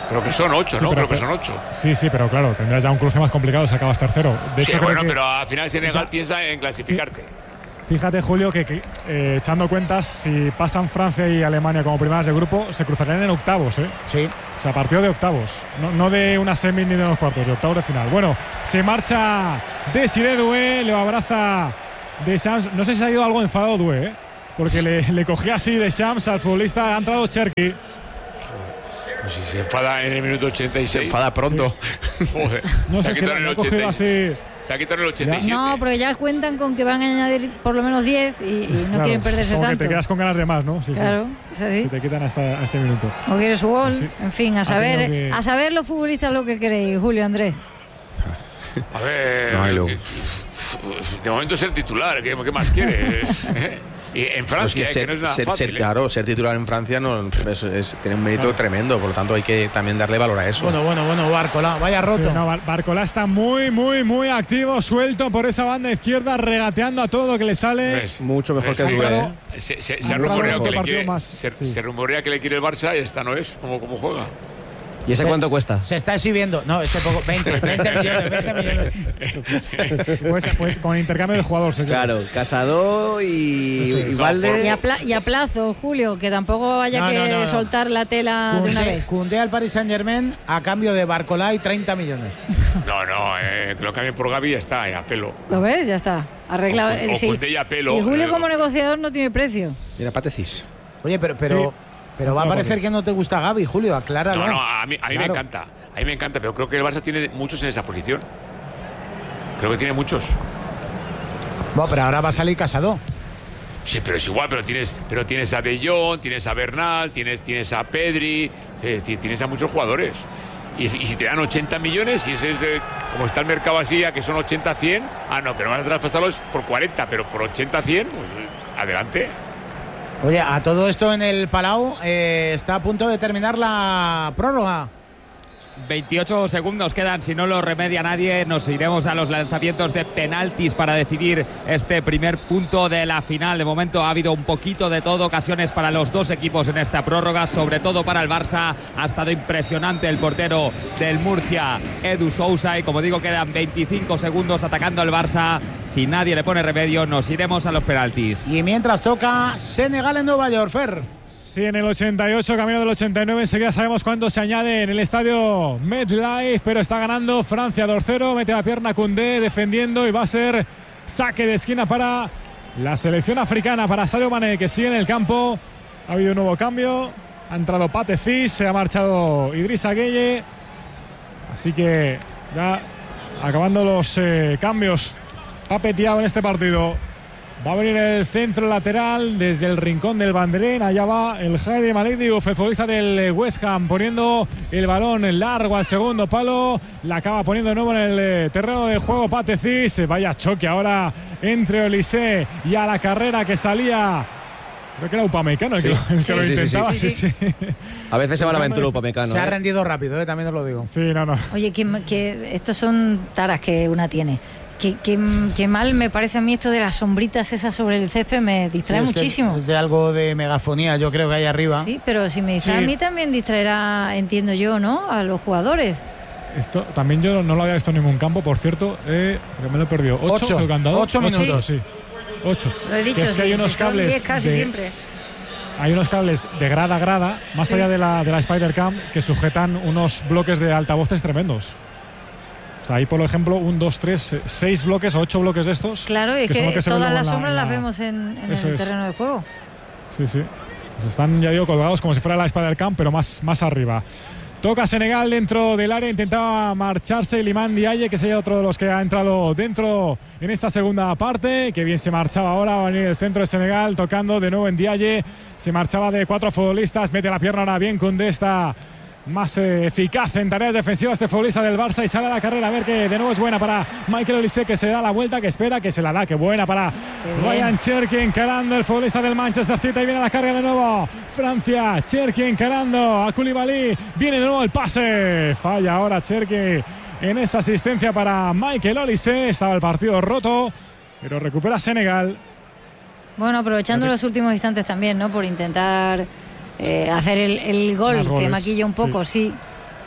Creo que son 8, sí, ¿no? Creo que son 8. Sí, pero claro, tendrás ya un cruce más complicado si acabas tercero. De hecho, bueno, pero al final Senegal piensa en clasificarte. Fíjate, Julio, que echando cuentas, si pasan Francia y Alemania como primeras de grupo, se cruzarían en octavos, ¿eh? Sí. O sea, partido de octavos. No de una semi ni de unos cuartos, de octavos de final. Bueno, se marcha Desiré Doué, lo abraza Deschamps. No sé si ha ido algo enfadado Doué, ¿eh? Porque le cogía así Deschamps al futbolista. Ha entrado Cherki. Pues si se enfada en el minuto 86. Se enfada pronto. Sí. Joder. No sé si lo ha cogido así. Te ha quitado el 87. No, porque ya cuentan con que van a añadir por lo menos 10 y no claro, quieren perderse como tanto. Que te quedas con ganas de más, ¿no? Sí, claro, sí. es así. Si te quitan hasta este minuto. O quieres su gol, sí. En fin, a saber los futbolistas lo que queréis, Julio Andrés. A ver, de momento ser titular, ¿qué más quieres? Y en Francia, que no es nada fácil. Claro, ser titular en Francia tiene un mérito tremendo, por lo tanto hay que también darle valor a eso. Bueno, Barcola, vaya roto. Sí, Barcola está muy activo, suelto por esa banda izquierda, regateando a todo lo que le sale. ¿Ves? Mucho mejor que Doué. Se rumorea que le quiere el Barça y esta no es como juega. ¿Y ese cuánto cuesta? Se está exhibiendo. No, poco. 20 millones. Pues con intercambio de jugador. Claro, Casado y Valde. Y a plazo, Julio, que tampoco haya que soltar la tela de una vez. Koundé al Paris Saint-Germain a cambio de Barcola y 30 millones. Que lo cambien por Gavi y ya está, a pelo. ¿Lo ves? Ya está. Arreglado. Koundé y a pelo. Si Julio como negociador no tiene precio. Mira, Patecis. Oye, pero va a parecer que no te gusta Gavi, Julio, acláralo. No, a mí me encanta. A mí me encanta, pero creo que el Barça tiene muchos en esa posición. Creo que tiene muchos. Bueno, pero ahora va a salir Casado. Sí, pero es igual, pero tienes a De Jong, tienes a Bernal, tienes a Pedri, tienes a muchos jugadores. Y si te dan 80 millones, y ese es como está el mercado así, a que son 80-100, que no vas a traspasarlos por 40, pero por 80-100, pues adelante. Oye, a todo esto en el Palau está a punto de terminar la prórroga. 28 segundos quedan, si no lo remedia nadie, nos iremos a los lanzamientos de penaltis para decidir este primer punto de la final. De momento ha habido un poquito de todo, ocasiones para los dos equipos en esta prórroga, sobre todo para el Barça. Ha estado impresionante el portero del Murcia, Edu Sousa, y como digo, quedan 25 segundos atacando al Barça. Si nadie le pone remedio, nos iremos a los penaltis. Y mientras toca Senegal en Nueva York, Fer. Sí, en el 88, camino del 89, enseguida sabemos cuánto se añade en el estadio MetLife, pero está ganando Francia 2-0, mete la pierna Koundé defendiendo y va a ser saque de esquina para la selección africana, para Sadio Mané, que sigue en el campo. Ha habido un nuevo cambio, ha entrado Patecis, se ha marchado Idrissa Gueye, así que ya acabando los cambios, Pape Thiaw en este partido. Va a venir el centro lateral desde el rincón del banderín. Allá va el Jaime Malik Diouf, el futbolista del West Ham, poniendo el balón largo al segundo palo. La acaba poniendo de nuevo en el terreno de juego Patecis. Vaya choque ahora entre Olise y a la carrera que salía. Creo que era Upamecano el que lo intentaba. Sí. A veces se va la aventura Upamecano. Se ha rendido rápido, también os lo digo. Sí, no. Oye, que estos son taras que una tiene. Que mal me parece a mí esto de las sombritas esas sobre el césped, me distrae muchísimo. Es de algo de megafonía, yo creo que hay arriba. Sí, pero si me distrae a mí también distraerá, entiendo yo, ¿no? A los jugadores. Esto también yo no lo había visto en ningún campo, por cierto, porque me lo he perdido. 8 el candado. 8 minutos. Sí. 8. Lo he dicho, es que hay unos cables 10 casi siempre. Hay unos cables de grada a grada, más allá de la Spider-Cam, que sujetan unos bloques de altavoces tremendos. O sea, hay, por ejemplo, 1, 2, 3, 6 bloques o 8 bloques de estos. Claro, y que todas las sombras las vemos en el terreno de juego. Sí. Pues están, ya digo, colgados como si fuera la Spider-Cam, pero más arriba. Toca Senegal dentro del área, intentaba marcharse Iliman Ndiaye, que sería otro de los que ha entrado dentro en esta segunda parte. Que bien se marchaba ahora, va a venir el centro de Senegal, tocando de nuevo en Ndiaye. Se marchaba de 4 futbolistas, mete la pierna ahora bien Koundé, está más eficaz en tareas defensivas este futbolista del Barça y sale a la carrera. A ver, que de nuevo es buena para Michael Olise, que se da la vuelta, que espera, que se la da, que buena para Ryan Cherki, encarando el futbolista del Manchester City. Y viene la carga de nuevo Francia, Cherki encarando a Koulibaly, viene de nuevo el pase, falla ahora Cherki en esa asistencia para Michael Olise. Estaba el partido roto, pero recupera Senegal. Bueno, aprovechando los últimos instantes también, ¿no? Por intentar hacer el gol, que maquilla un poco, sí.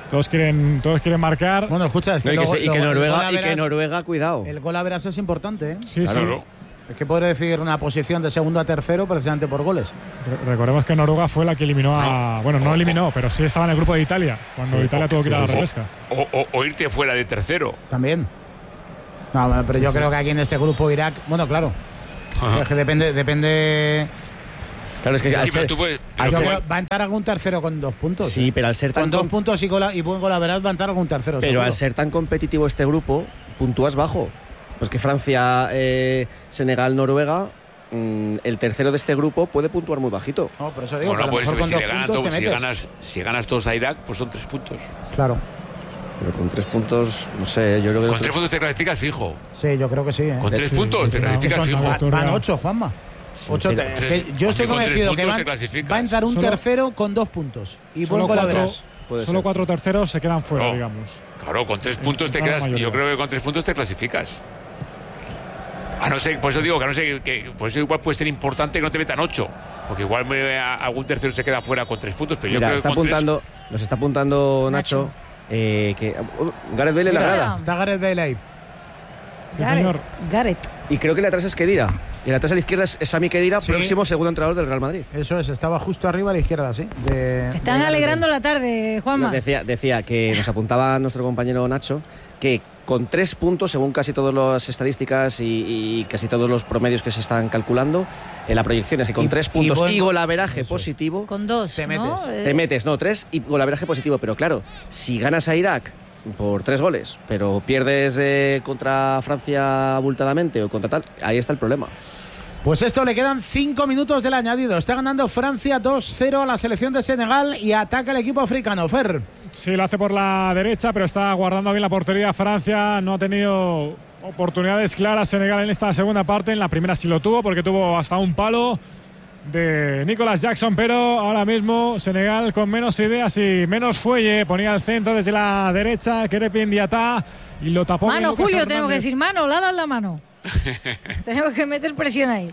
Todos quieren marcar. Bueno, escucha, es que Noruega, cuidado. El gol a veras es importante, ¿eh? Sí, claro. Es que podría decir una posición de segundo a tercero precisamente por goles. Recordemos que Noruega fue la que eliminó a... Bueno, no eliminó, pero sí estaba en el grupo de Italia, cuando Italia tuvo que ir a la repesca. O irte fuera de tercero. También. No, pero yo creo que aquí en este grupo Irak... Bueno, claro. Es que depende... Claro, es que va a entrar algún tercero con 2 puntos. Sí, pero al ser tan... Con 2 puntos y buen gol a veras va a entrar algún tercero. Pero seguro. al ser tan competitivo este grupo, puntúas bajo. Pues que Francia, Senegal, Noruega, el tercero de este grupo puede puntuar muy bajito. No, por eso digo, bueno, pues si ganas todos a Irak, pues son 3 puntos. Claro. Pero con 3 puntos, no sé, yo creo que... Con 3 puntos te clasificas fijo. Sí, yo creo que sí. Con 3 puntos te clasificas fijo. Van 8, Juanma. Sí, 8, yo estoy convencido que va a entrar un tercero con 2 puntos. Y buen gol a veras. Solo 4 terceros se quedan fuera, digamos. Claro, con 3 puntos te quedas. Yo creo que con 3 puntos te clasificas. A no ser, por eso digo que a no ser que por eso igual puede ser importante que no te metan 8, porque igual algún tercero se queda fuera con 3 puntos, pero mira, yo creo que nos está apuntando Nacho que Gareth Bale en la grada. Está Gareth Bale ahí. Sí, señor. Gareth. Y creo que la atrás es Khedira. Y la atrás a la izquierda es Sami Khedira, próximo segundo entrenador del Real Madrid. Eso es, estaba justo arriba a la izquierda, sí. Te están alegrando la tarde, Juanma. Decía que nos apuntaba nuestro compañero Nacho que con 3 puntos, según casi todas las estadísticas y casi todos los promedios que se están calculando, en la proyección es que con 3 puntos y golaveraje positivo... Con 2, te metes. ¿no? Te metes, 3 y golaveraje positivo. Pero claro, si ganas a Irak por 3 goles, pero pierdes contra Francia abultadamente o contra tal, ahí está el problema. Pues esto, le quedan 5 minutos del añadido. Está ganando Francia 2-0 a la selección de Senegal y ataca el equipo africano. Fer. Sí, lo hace por la derecha, pero está guardando bien la portería Francia. No ha tenido oportunidades claras Senegal en esta segunda parte. En la primera sí lo tuvo, porque tuvo hasta un palo de Nicolas Jackson, pero ahora mismo Senegal con menos ideas y menos fuelle. Ponía el centro desde la derecha Krépin Diatta y lo tapó. Mano, Julio, tenemos que decir mano, le ha dado la mano. Tenemos que meter presión ahí.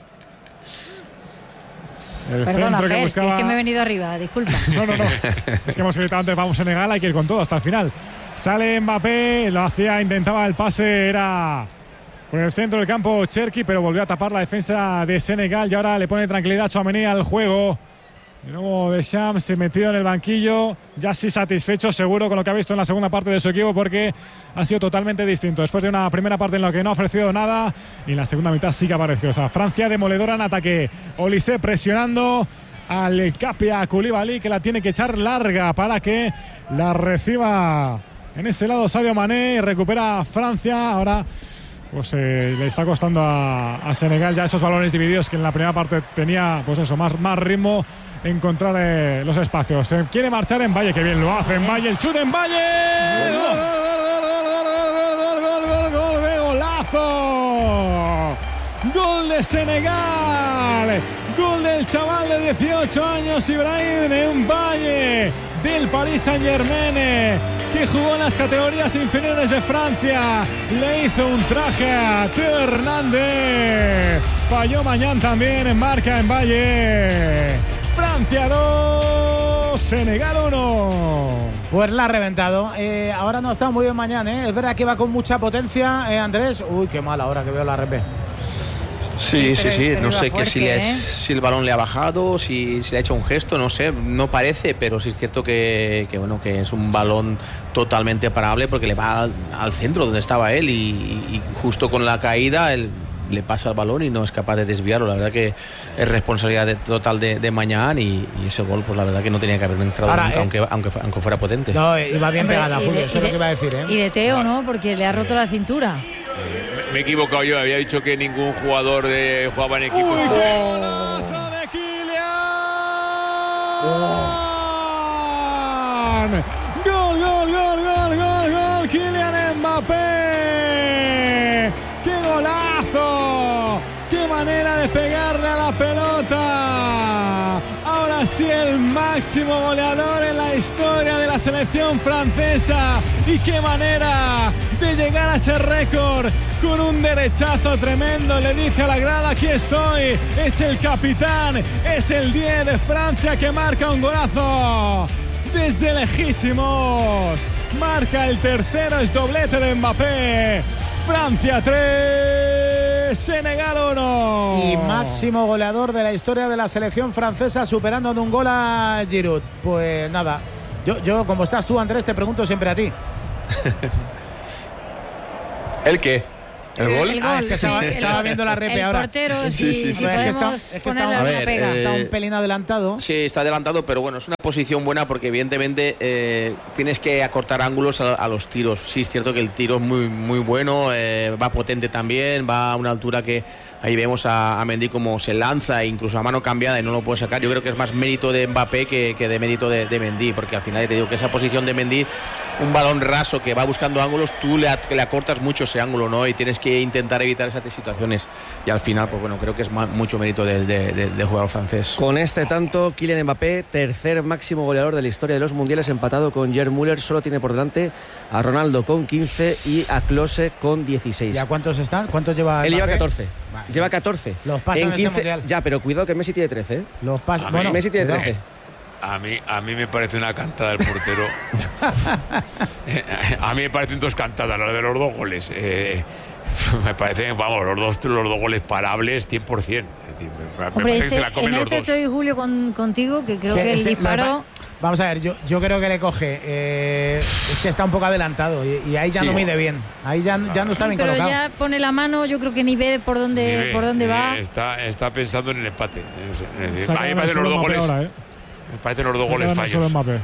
Perdona, Fer, es que me he venido arriba, disculpa. No. Es que hemos gritado antes, vamos Senegal, hay que ir con todo hasta el final. Sale Mbappé, intentaba el pase, era por el centro del campo Cherki, pero volvió a tapar la defensa de Senegal y ahora le pone tranquilidad a Tchouaméni al juego. De nuevo Deschamps se metido en el banquillo, ya sí satisfecho seguro con lo que ha visto en la segunda parte de su equipo, porque ha sido totalmente distinto. Después de una primera parte en la que no ha ofrecido nada, y en la segunda mitad sí que apareció. O sea, Francia demoledora en ataque. Olise presionando al Capia Koulibaly, que la tiene que echar larga para que la reciba en ese lado Sadio Mané, y recupera Francia. Ahora pues le está costando a Senegal ya esos balones divididos que en la primera parte tenía, pues eso, más ritmo, encontrar los espacios. Se quiere marchar en Valle, que bien lo hace en Valle, el chute en Valle. ¡Golazo! Gol de Senegal, gol del chaval de 18 años Ibrahim Mbaye del Paris Saint-Germain, que jugó en las categorías inferiores de Francia. Le hizo un traje a Théo Hernández. Falló Mañán también, en marca en Valle. Francia 2, Senegal 1. Pues la ha reventado. Ahora no está muy bien Mañán, ¿eh? Es verdad que va con mucha potencia, Andrés. Uy, qué mal ahora que veo la RP. Sí. No sé fuerte, si el balón le ha bajado, si le ha hecho un gesto, no sé, no parece, pero sí es cierto que es un balón totalmente parable, porque le va al centro donde estaba él y justo con la caída le pasa el balón y no es capaz de desviarlo. La verdad que es responsabilidad total de Mañán y ese gol, pues la verdad que no tenía que haber entrado ahora, nunca, aunque fuera potente. No, iba bien pegada, Julio, eso es lo que iba a decir, ¿eh? Y de Teo, ¿no? Porque le ha roto la cintura. Me he equivocado yo, había dicho que ningún jugador jugaba en equipo. ¡Uy, qué golazo de Kylian! ¡Gol! ¡Kylian Mbappé! ¡Qué golazo! ¡Qué manera de pegarle a la pelota! Ahora sí, el máximo goleador en la historia de la selección francesa. Y qué manera de llegar a ese récord con un derechazo tremendo. Le dice a la grada: aquí estoy. Es el capitán, es el 10 de Francia que marca un golazo. desde lejísimos. Marca el tercero, es doblete de Mbappé. Francia 3, Senegal 1. Y máximo goleador de la historia de la selección francesa, superando en un gol a Giroud. Pues nada, yo como estás tú, Andrés, te pregunto siempre a ti. ¿El qué? ¿El gol? El gol, Es que estaba viendo la repe ahora. El portero, Sí, si sí, podemos ponerle una pega. Está un pelín adelantado. Sí, está adelantado, pero bueno, es una posición buena porque evidentemente tienes que acortar ángulos a los tiros. Sí, es cierto que el tiro es muy, muy bueno, va potente también, va a una altura que ahí vemos a Mendy como se lanza, incluso a mano cambiada y no lo puede sacar. Yo creo que es más mérito de Mbappé que de mérito de Mendy, porque al final te digo que esa posición de Mendy, un balón raso que va buscando ángulos, tú le acortas mucho ese ángulo, ¿no? Y tienes que intentar evitar esas situaciones. Y al final, pues bueno, creo que es mucho mérito del jugador francés. Con este tanto, Kylian Mbappé, tercer máximo goleador de la historia de los mundiales, empatado con Gerd Müller. Solo tiene por delante a Ronaldo con 15 y a Klose con 16. ¿Y a cuántos están? ¿Cuántos lleva Él Mbappé? lleva 14. Vale. Lleva 14. Los pasa en este mundial. Ya, pero cuidado que Messi tiene 13, ¿eh? Los pasa. Bueno, Messi tiene cuidado. 13. A mí me parece una cantada el portero. A mí me parecen dos cantadas, las de los dos goles. Me parecen, vamos, los dos goles parables 100%. Es decir, me parece que se la comen en los dos. estoy, Julio, contigo, que creo que Es el que disparo... Vamos a ver, yo creo que le coge. Es que está un poco adelantado y ahí ya Sí. no mide bien. Ahí ya no está bien pero colocado. ya pone la mano, yo creo que ni ve por dónde, va. Está pensando en el empate. No sé, es decir, Se ha a mí me quedado parecen los solo dos Mbappé goles. ahora, Me parecen los dos Se ha goles quedado solo fallos. Mbappé.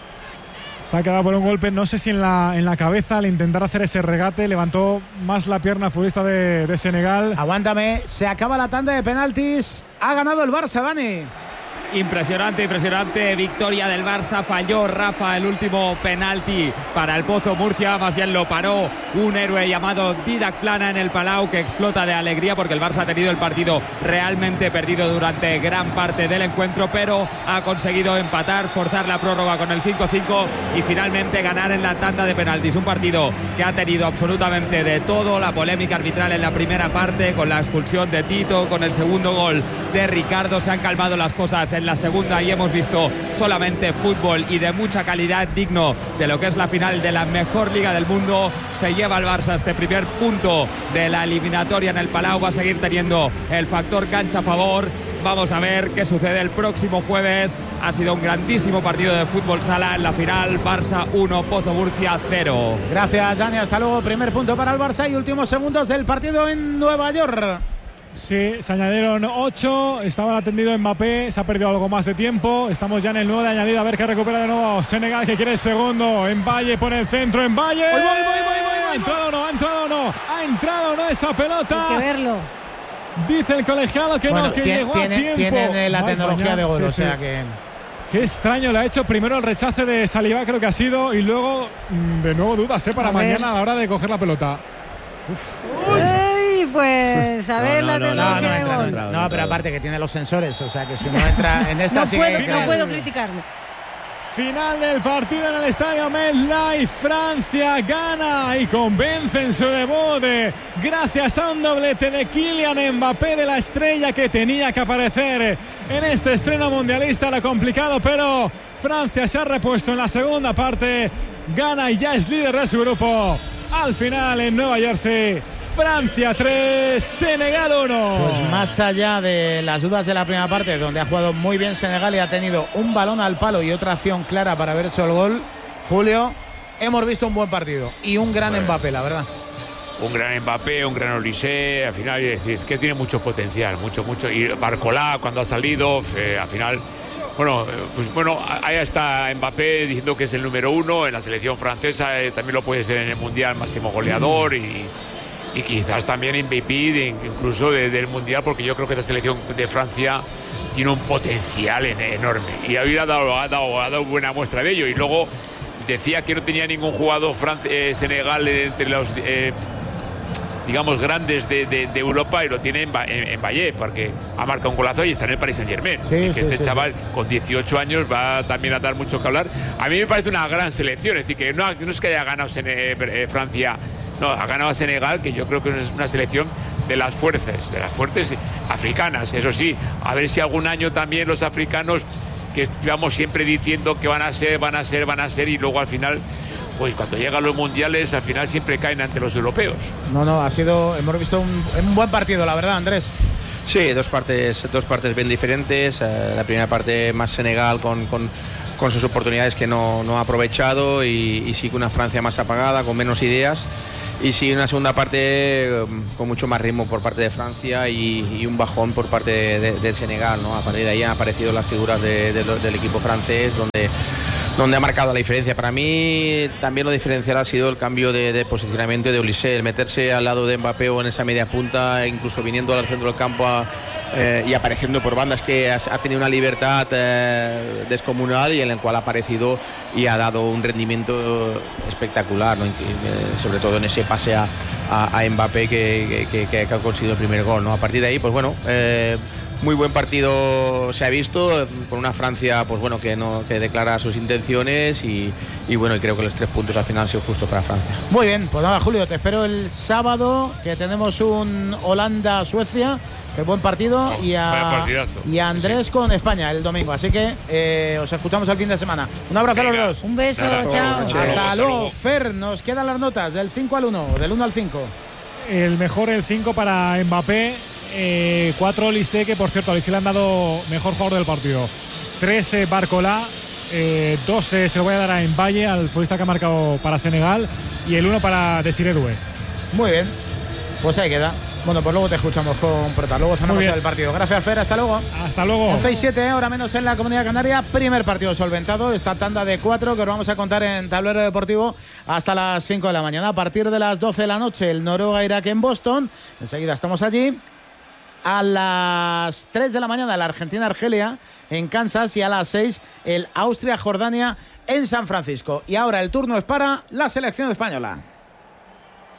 Se ha quedado por un golpe, no sé si en la cabeza, al intentar hacer ese regate, levantó más la pierna futbolista de Senegal. Aguántame, se acaba la tanda de penaltis. Ha ganado el Barça, Dani. Impresionante victoria del Barça. Falló Rafa el último penalti para el Pozo Murcia, más bien lo paró un héroe llamado Didac Plana en el Palau, que explota de alegría porque el Barça ha tenido el partido realmente perdido durante gran parte del encuentro, pero ha conseguido empatar, forzar la prórroga con el 5-5 y finalmente ganar en la tanda de penaltis. Un partido que ha tenido absolutamente de todo, la polémica arbitral en la primera parte con la expulsión de Tito, con el segundo gol de Ricardo. Se han calmado las cosas en la segunda y hemos visto solamente fútbol y de mucha calidad, digno de lo que es la final de la mejor liga del mundo. Se lleva el Barça este primer punto de la eliminatoria en el Palau. Va a seguir teniendo el factor cancha a favor. Vamos a ver qué sucede el próximo jueves. Ha sido un grandísimo partido de fútbol sala en la final. Barça 1, Pozo Murcia 0. Gracias, Dani. Hasta luego. Primer punto para el Barça y últimos segundos del partido en Nueva York. Sí, se añadieron 8, estaba atendido Mbappé, se ha perdido algo más de tiempo. Estamos ya en el 9 de añadido, a ver qué recupera de nuevo Senegal, que quiere el segundo. En Valle pone el centro, en Valle. ¿Ha entrado o no? ¿Ha entrado o no esa pelota? Hay que verlo. Dice el colegiado que Bueno, no, que llegó a tiempo. tienen la tecnología de gol, sí, o sea sí. que... Qué extraño le ha hecho primero el rechace de Saliba, creo que ha sido, y luego de nuevo dudas para A ver. mañana a la hora de coger la pelota. Uy, pues a ver la tecnología de gol. No, pero aparte que tiene los sensores, o sea que si no entra en esta sí que... No puedo criticarlo. Final del partido en el estadio MetLife. Francia gana y convence en su debut gracias a un doblete de Kylian Mbappé, de la estrella que tenía que aparecer en este estreno mundialista. Lo complicado, pero Francia se ha repuesto en la segunda parte, gana y ya es líder de su grupo. Al final en Nueva Jersey, Francia 3, Senegal 1. Pues más allá de las dudas de la primera parte, donde ha jugado muy bien Senegal y ha tenido un balón al palo y otra acción clara para haber hecho el gol, Julio, hemos visto un buen partido y un gran Mbappé, la verdad. Un gran Mbappé, un gran Olise, al final es que tiene mucho potencial, mucho. Y Barcolá cuando ha salido, al final... Bueno, ahí está Mbappé diciendo que es el número 1 en la selección francesa, también lo puede ser en el Mundial, máximo goleador y quizás también MVP incluso del Mundial, porque yo creo que esta selección de Francia tiene un potencial enorme y ha dado buena muestra de ello. Y luego decía que no tenía ningún jugador Senegal entre los digamos grandes de Europa, y lo tiene en Valle, porque ha marcado un golazo y está en el Paris Saint-Germain. Chaval con 18 años va también a dar mucho que hablar. A mí me parece una gran selección, es decir, que no es que haya ganado Francia, no, ha ganado a Senegal, que yo creo que es una selección de las fuertes africanas. Eso sí, a ver si algún año también los africanos que íbamos siempre diciendo que van a ser y luego al final, pues cuando llegan los mundiales al final siempre caen ante los europeos. No, hemos visto un buen partido, la verdad, Andrés. Sí, dos partes bien diferentes. La primera parte más Senegal con sus oportunidades que no ha aprovechado y sí que una Francia más apagada, con menos ideas. Y sí, una segunda parte con mucho más ritmo por parte de Francia y un bajón por parte de Senegal, ¿no? A partir de ahí han aparecido las figuras del equipo francés donde ha marcado la diferencia. Para mí también lo diferencial ha sido el cambio de posicionamiento de Olise, el meterse al lado de Mbappé o en esa media punta, incluso viniendo al centro del campo y apareciendo por bandas, que ha tenido una libertad descomunal y en el cual ha aparecido y ha dado un rendimiento espectacular, ¿no? Sobre todo en ese pase a Mbappé que ha conseguido el primer gol, ¿no? A partir de ahí, pues bueno, muy buen partido se ha visto, con una Francia pues bueno que declara sus intenciones y bueno, y creo que los 3 puntos al final han sido justos para Francia. Muy bien, pues nada, Julio, te espero el sábado, que tenemos un Holanda-Suecia, que buen partido, y a Andrés con España el domingo, así que os escuchamos el fin de semana. Un abrazo a los dos. Un beso, chao. Hasta luego. Fer, nos quedan las notas del 5 al 1, del 1 al 5. El mejor, el 5 para Mbappé. 4 Olise, que por cierto a Olise le han dado mejor jugador del partido. 3 Barcola, 2 se lo voy a dar a Mbaye, al futbolista que ha marcado para Senegal, y el 1 para Desiré Doué. Muy bien, pues ahí queda. Bueno, pues luego te escuchamos con Prota, luego cenamos el partido. Gracias, Fer, hasta luego. Hasta luego. 11 y 7, ahora menos en la Comunidad Canaria. Primer partido solventado, esta tanda de 4 que os vamos a contar en Tablero Deportivo hasta las 5 de la mañana. A partir de las 12 de la noche, el Noruega-Irak en Boston. Enseguida estamos allí. A las 3 de la mañana, la Argentina-Argelia en Kansas, y a las 6 el Austria-Jordania en San Francisco. Y ahora el turno es para la selección española.